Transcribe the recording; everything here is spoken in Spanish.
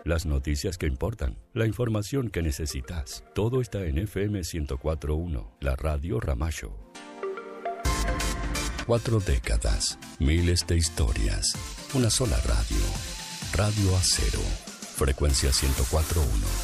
las noticias que importan, la información que necesitas. Todo está en FM 104.1, la radio Ramallo. 4 décadas, miles de historias, una sola radio. Radio Acero, frecuencia 104.1.